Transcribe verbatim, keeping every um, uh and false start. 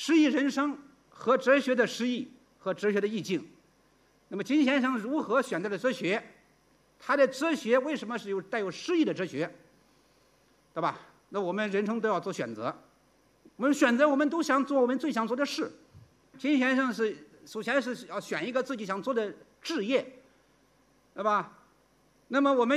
诗意人生和哲学的诗意和哲学的意境。那么金先生如何选择了哲学？他的哲学为什么是有带有诗意的哲学？对吧？那我们人生都要做选择，我们选择我们都想做我们最想做的事。金先生是首先是要选一个自己想做的职业，对吧？那么我们